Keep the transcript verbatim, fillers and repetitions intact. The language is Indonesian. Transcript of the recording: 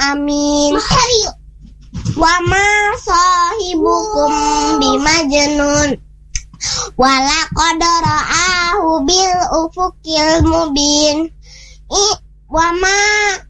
amin. Wa ma sahibukum bimajnun wala qad ra'ahu bil ufuqil mubin. I wa ma